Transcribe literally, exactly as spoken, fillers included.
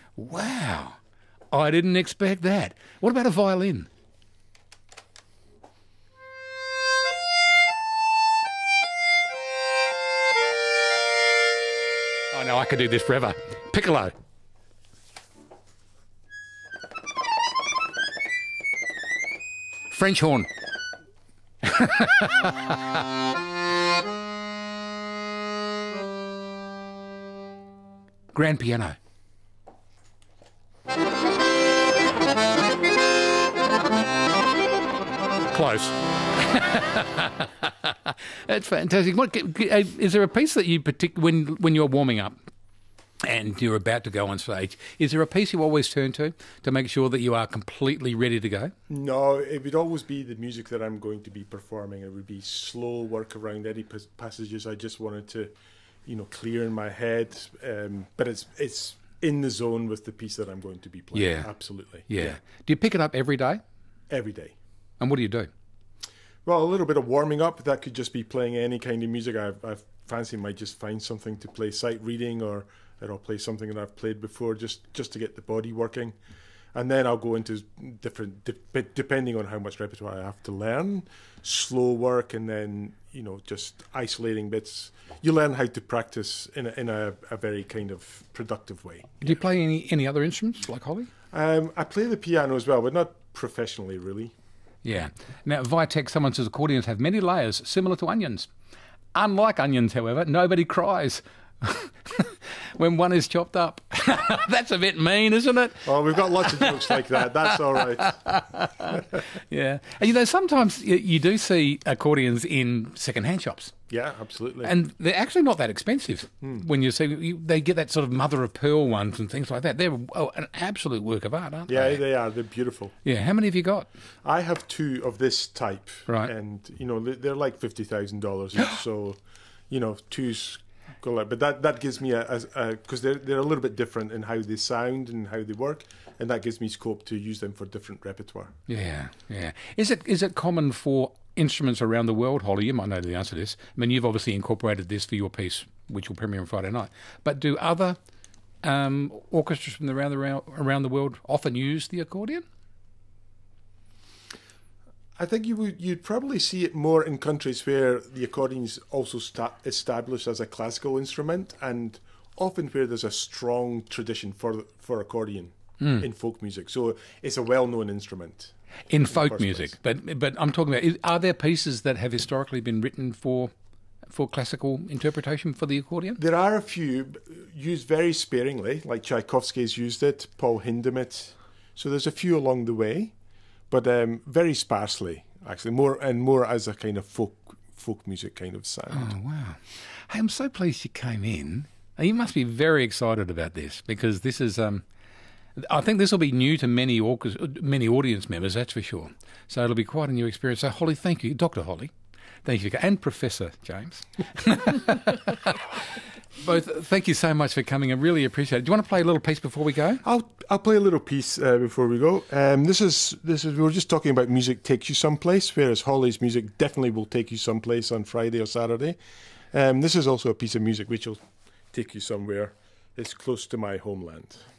Wow. I didn't expect that. What about a violin? Oh, no, I could do this forever. Piccolo. French horn. Grand piano. Close. That's fantastic. What is there a piece that you partic- when when you're warming up and you're about to go on stage? Is there a piece you always turn to to make sure that you are completely ready to go? No, it would always be the music that I'm going to be performing. It would be slow work around any pas- passages I just wanted to, you know, clear in my head. Um, but it's it's in the zone with the piece that I'm going to be playing. Yeah, absolutely. Yeah. yeah. Do you pick it up every day? Every day. And what do you do? Well, a little bit of warming up. That could just be playing any kind of music. I, I fancy might just find something to play sight reading, or, or I'll play something that I've played before, just, just to get the body working. And then I'll go into different, de- depending on how much repertoire I have to learn, slow work, and then, you know, just isolating bits. You learn how to practice in a, in a, a very kind of productive way. Do you play any, any other instruments like Holly? Um, I play the piano as well, but not professionally, really. Yeah. Now, Vitek, someone says accordions have many layers, similar to onions. Unlike onions, however, nobody cries when one is chopped up. That's a bit mean, isn't it? Oh, we've got lots of jokes like that. That's all right. Yeah. And, you know, sometimes you, you do see accordions in second-hand shops. Yeah, absolutely. And they're actually not that expensive Hmm. when you see, you, they get that sort of mother-of-pearl ones and things like that. They're oh, an absolute work of art, aren't Yeah, they? they are. They're beautiful. Yeah. How many have you got? I have two of this type. Right. And, you know, they- they're like fifty thousand dollars each. So, you know, two's go like, but that, that gives me a, a, because they're, they're a little bit different in how they sound and how they work. And that gives me scope to use them for different repertoire. Yeah, yeah. Is it is it common for instruments around the world, Holly? You might know the answer to this. I mean, you've obviously incorporated this for your piece, which will premiere on Friday night. But do other um, orchestras from around the around the world often use the accordion? I think you would you'd probably see it more in countries where the accordion is also sta- established as a classical instrument, and often where there's a strong tradition for for accordion mm. in folk music. So it's a well-known instrument in, in folk music. Place. But but I'm talking about, is, are there pieces that have historically been written for for classical interpretation for the accordion? There are a few used very sparingly, like Tchaikovsky's used it, Paul Hindemith. So there's a few along the way. But um, very sparsely, actually, more and more as a kind of folk folk music kind of sound. Oh, wow. Hey, I'm so pleased you came in. You must be very excited about this, because this is, um, I think this will be new to many orchest- many audience members, that's for sure. So it'll be quite a new experience. So, Holly, thank you. Doctor Holly, thank you. And Professor James. Both, thank you so much for coming. I really appreciate it. Do you want to play a little piece before we go? I'll I'll play a little piece uh, before we go. Um, this is this is we were just talking about music takes you someplace, whereas Holly's music definitely will take you someplace on Friday or Saturday. Um, this is also a piece of music which will take you somewhere. It's close to my homeland.